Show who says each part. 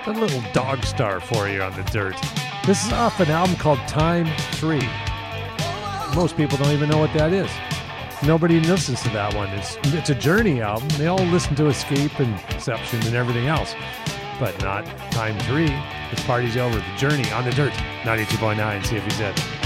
Speaker 1: A little dog star for you on the dirt. This is off an album called Time 3. Most people don't even know what that is. Nobody listens to that one. It's a Journey album. They all listen to Escape and Inception and everything else, but not Time 3. This party's over. The Journey on the dirt. 92.9 CFZ.